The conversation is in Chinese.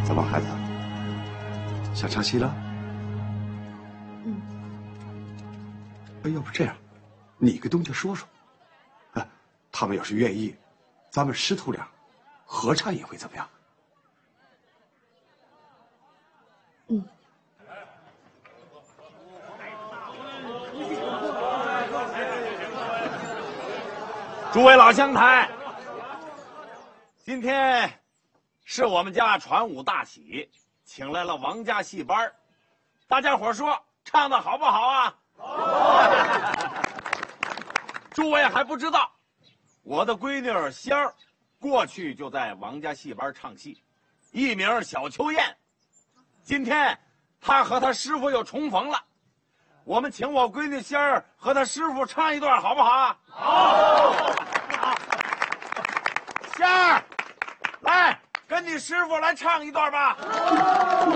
怎么，孩子？想唱戏了？ 嗯。 哎，要不这样，你跟东家说说，他们要是愿意，咱们师徒俩合唱一回怎么样？ 嗯。 诸位老乡台，今天是我们家传武大喜，请来了王家戏班，大家伙说唱的好不好啊？好。诸位还不知道，我的闺女仙儿，过去就在王家戏班唱戏，艺名小秋燕。今天她和她师傅又重逢了，我们请我闺女仙儿和她师傅唱一段，好不好啊？好。仙儿，来跟你师傅来唱一段吧。